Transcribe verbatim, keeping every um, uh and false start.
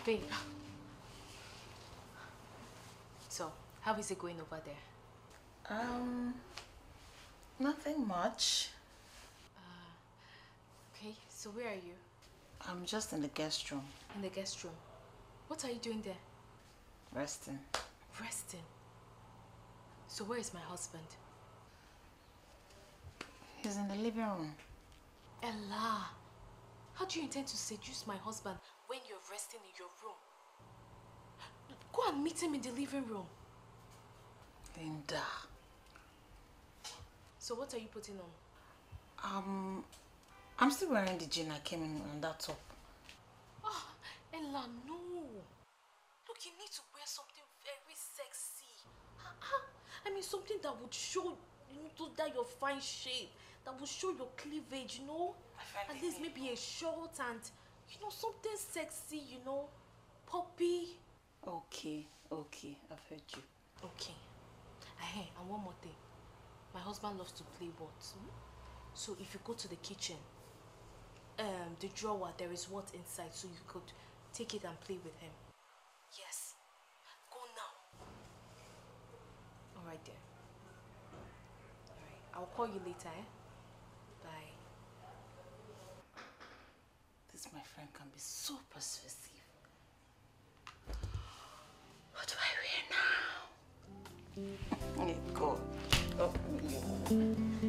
Babe. So, how is it going over there? Um, nothing much. Uh, okay, so where are you? I'm just in the guest room. In the guest room. What are you doing there? Resting. Resting? So where is my husband? He's in the living room. Ella, how do you intend to seduce my husband when you're resting in your room? Go and meet him in the living room. Linda. So what are you putting on? Um, I'm still wearing the jean I came in on that top. Oh, Ella, no. Look, you need to wear something very sexy. I mean, something that would show, you know, that your fine shape, that would show your cleavage, you know? At least maybe a short and, you know, something sexy, you know? Poppy. Okay, okay, I've heard you. Okay. Hey, and one more thing. My husband loves to play what? Hmm? So if you go to the kitchen, um, the drawer, there is what inside, so you could take it and play with him. Yes. Go now. Alright then. Alright. I'll call you later, eh? Bye. This, my friend, can be so persuasive. What do I wear now? Oh, God. Oh,